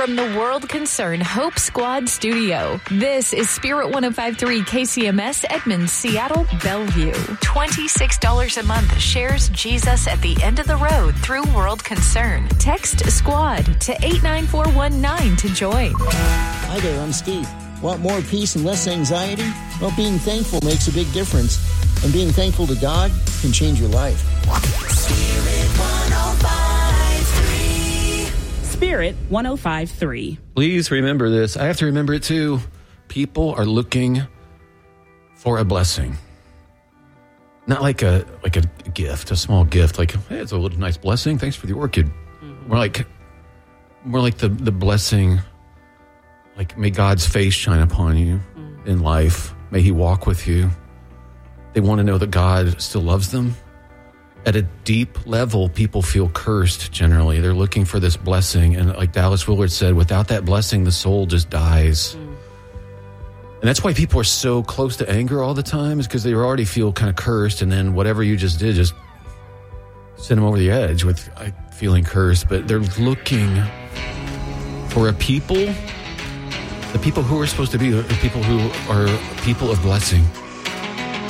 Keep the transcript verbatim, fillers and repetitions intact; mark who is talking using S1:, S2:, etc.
S1: from the World Concern Hope Squad studio, this is Spirit one oh five point three K C M S Edmonds, Seattle, Bellevue. twenty-six dollars a month shares Jesus at the end of the road through World Concern. Text SQUAD to eight nine four one nine to join.
S2: Hi there, I'm Steve. Want more peace and less anxiety? Well, being thankful makes a big difference. And being thankful to God can change your life.
S3: Spirit one oh five point three.
S4: Spirit one oh five point three.
S5: Please remember this. I have to remember it too. People are looking for a blessing. Not like a like a gift, a small gift. Like, hey, it's a little nice blessing. Thanks for the orchid. Mm-hmm. More like, more like the, the blessing, like may God's face shine upon you mm-hmm. in life. May he walk with you. They want to know that God still loves them. At a deep level, people feel cursed generally. They're looking for this blessing. And like Dallas Willard said, without that blessing, the soul just dies. Mm. And that's why people are so close to anger all the time, is because they already feel kind of cursed. And then whatever you just did just send them over the edge with like, feeling cursed. But they're looking for a people, the people who are supposed to be the people who are people of blessing.